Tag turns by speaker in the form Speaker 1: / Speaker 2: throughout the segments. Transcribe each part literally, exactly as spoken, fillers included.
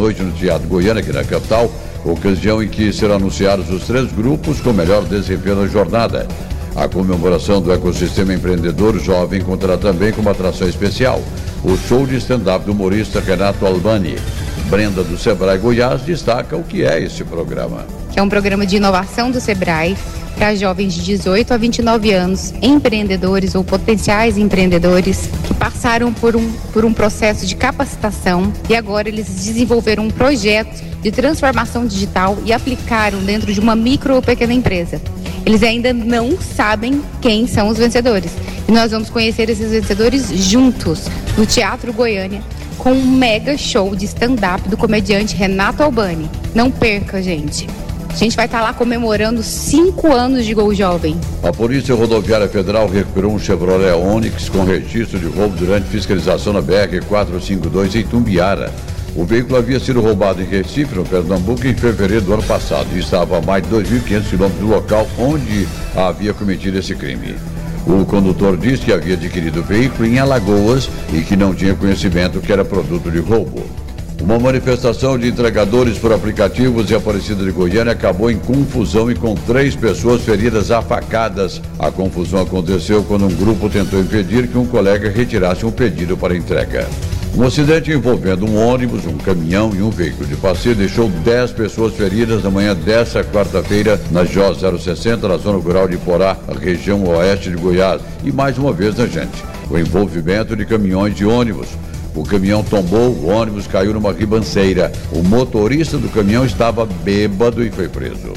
Speaker 1: noite no Teatro Goiânia, aqui na capital, ocasião em que serão anunciados os três grupos com melhor desempenho na jornada. A comemoração do ecossistema empreendedor jovem contará também com uma atração especial, o show de stand-up do humorista Renato Albani. Brenda do Sebrae Goiás destaca o que é esse programa.
Speaker 2: É um programa de inovação do Sebrae para jovens de dezoito a vinte e nove anos, empreendedores ou potenciais empreendedores que passaram por um, por um processo de capacitação e agora eles desenvolveram um projeto de transformação digital e aplicaram dentro de uma micro ou pequena empresa. Eles ainda não sabem quem são os vencedores. E nós vamos conhecer esses vencedores juntos no Teatro Goiânia com um mega show de stand-up do comediante Renato Albani. Não perca, gente. A gente vai estar lá comemorando cinco anos de Gol Jovem.
Speaker 1: A Polícia Rodoviária Federal recuperou um Chevrolet Onix com registro de roubo durante fiscalização na B R quatrocentos e cinquenta e dois em Tumbiara. O veículo havia sido roubado em Recife, no Pernambuco, em fevereiro do ano passado e estava a mais de dois mil e quinhentos quilômetros do local onde havia cometido esse crime. O condutor disse que havia adquirido o veículo em Alagoas e que não tinha conhecimento que era produto de roubo. Uma manifestação de entregadores por aplicativos em Aparecida de Goiânia acabou em confusão e com três pessoas feridas a facadas. A confusão aconteceu quando um grupo tentou impedir que um colega retirasse um pedido para entrega. Um acidente envolvendo um ônibus, um caminhão e um veículo de passeio deixou dez pessoas feridas na manhã desta quarta-feira na J zero sessenta, na zona rural de Porá, região oeste de Goiás. E mais uma vez, né, gente? O envolvimento de caminhões e ônibus. O caminhão tombou, o ônibus caiu numa ribanceira. O motorista do caminhão estava bêbado e foi preso.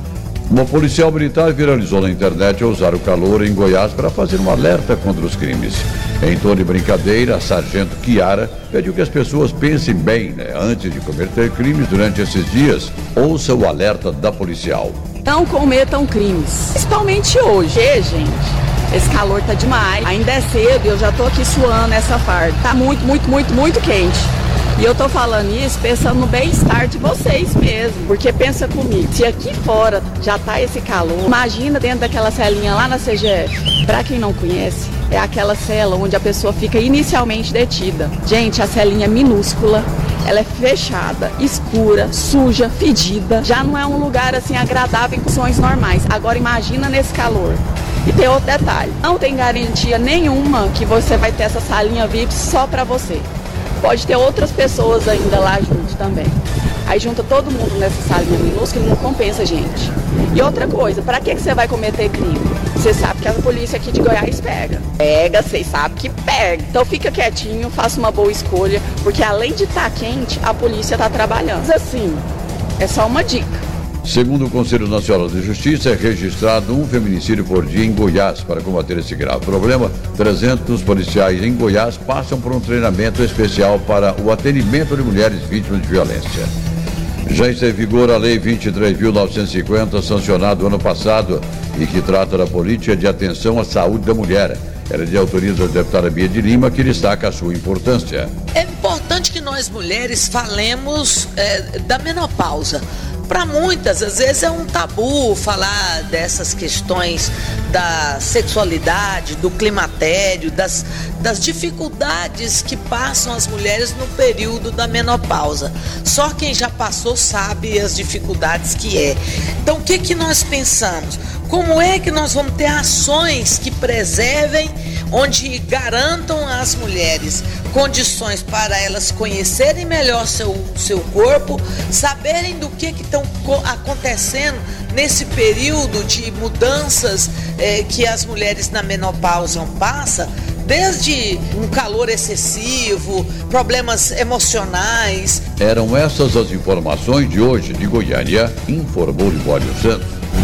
Speaker 1: Uma policial militar viralizou na internet ao usar o calor em Goiás para fazer um alerta contra os crimes. Em tom de brincadeira, a sargento Kiara pediu que as pessoas pensem bem, né, antes de cometer crimes durante esses dias. Ouça o alerta da policial.
Speaker 3: Não cometam crimes, principalmente hoje, e, gente. Esse calor tá demais, ainda é cedo e eu já tô aqui suando essa farda. Tá muito, muito, muito, muito quente. E eu tô falando isso pensando no bem-estar de vocês mesmo, porque pensa comigo, se aqui fora já tá esse calor, imagina dentro daquela celinha lá na C G F. Pra quem não conhece, é aquela cela onde a pessoa fica inicialmente detida. Gente, a celinha é minúscula, ela é fechada, escura, suja, fedida. Já não é um lugar assim agradável em condições normais. Agora imagina nesse calor. E tem outro detalhe, não tem garantia nenhuma que você vai ter essa salinha V I P só pra você. Pode ter outras pessoas ainda lá junto também. Aí junta todo mundo nessa salinha minúscula e não compensa, gente. E outra coisa, pra que que você vai cometer crime? Você sabe que a polícia aqui de Goiás pega. Pega, vocês sabem que pega. Então fica quietinho, faça uma boa escolha, porque além de estar quente, a polícia tá trabalhando. Mas assim, é só uma dica.
Speaker 1: Segundo o Conselho Nacional de Justiça, é registrado um feminicídio por dia em Goiás. Para combater esse grave problema, trezentos policiais em Goiás passam por um treinamento especial para o atendimento de mulheres vítimas de violência. Já está em vigor a Lei vinte e três mil novecentos e cinquenta, sancionada no ano passado, e que trata da política de atenção à saúde da mulher. Ela é de autoria da deputada Bia de Lima, que destaca a sua importância.
Speaker 4: É importante que nós mulheres falemos é, da menopausa. Para muitas, às vezes é um tabu falar dessas questões da sexualidade, do climatério, das, das dificuldades que passam as mulheres no período da menopausa. Só quem já passou sabe as dificuldades que é. Então, o que que nós pensamos? Como é que nós vamos ter ações que preservem, onde garantam às mulheres condições para elas conhecerem melhor seu, seu corpo, saberem do que que estão acontecendo nesse período de mudanças eh, que as mulheres na menopausa passam, desde um calor excessivo, problemas emocionais.
Speaker 1: Eram essas as informações de hoje de Goiânia, informou Libório Santos.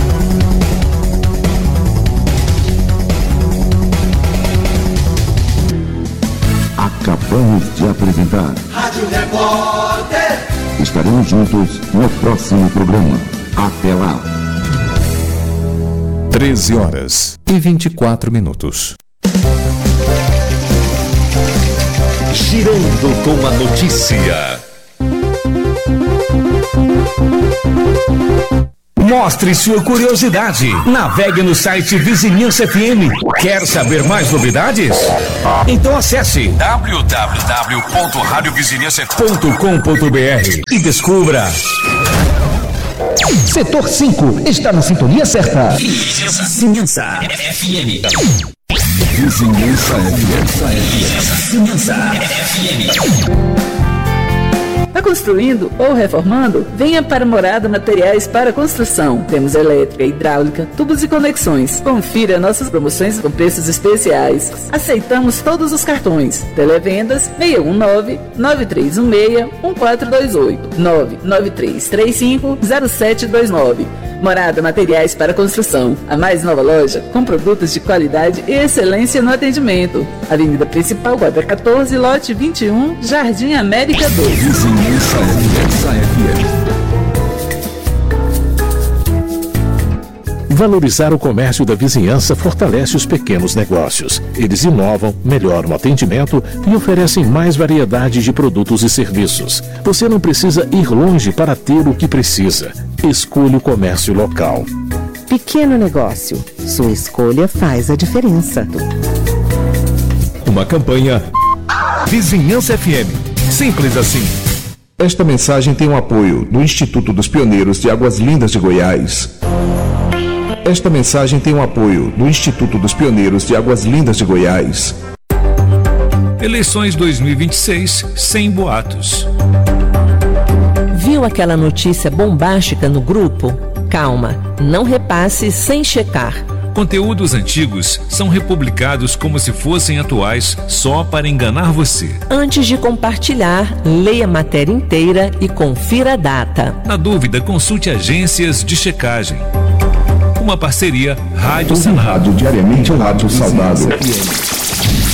Speaker 5: Acabamos de apresentar
Speaker 6: Rádio Repórter.
Speaker 5: Estaremos juntos no próximo programa. Até lá.
Speaker 7: treze horas e vinte e quatro minutos.
Speaker 8: Girando com a notícia. Mostre sua curiosidade. Navegue no site Vizinhança F M. Quer saber mais novidades? Então acesse w w w ponto rádio vizinhança ponto com ponto b r e descubra.
Speaker 9: Setor cinco está na sintonia certa.
Speaker 8: Vizinhança F M.
Speaker 5: Vizinhança F M.
Speaker 8: Vizinhança F M.
Speaker 10: Está construindo ou reformando? Venha para Morada Materiais para Construção. Temos elétrica, hidráulica, tubos e conexões. Confira nossas promoções com preços especiais. Aceitamos todos os cartões. Televendas seis um nove, nove três um seis, um quatro dois oito, nove nove três três cinco, zero sete dois nove. Morada Materiais para Construção, a mais nova loja com produtos de qualidade e excelência no atendimento. Avenida Principal, quadra quatorze, lote vinte e um, Jardim América dois.
Speaker 5: Vizinhança F M.
Speaker 11: Valorizar o comércio da vizinhança fortalece os pequenos negócios. Eles inovam, melhoram o atendimento e oferecem mais variedade de produtos e serviços. Você não precisa ir longe para ter o que precisa. Escolha o comércio local.
Speaker 12: Pequeno negócio. Sua escolha faz a diferença.
Speaker 8: Uma campanha Vizinhança F M. Simples assim.
Speaker 13: Esta mensagem tem o apoio do Instituto dos Pioneiros de Águas Lindas de Goiás. Esta mensagem tem o apoio do Instituto dos Pioneiros de Águas Lindas de Goiás.
Speaker 8: Eleições dois mil e vinte e seis sem boatos.
Speaker 14: Viu aquela notícia bombástica no grupo? Calma, não repasse sem checar.
Speaker 8: Conteúdos antigos são republicados como se fossem atuais só para enganar você.
Speaker 14: Antes de compartilhar, leia a matéria inteira e confira a data.
Speaker 8: Na dúvida, consulte agências de checagem. Uma parceria Rádio Senado.
Speaker 13: Rádio diariamente o Rádio Saudável.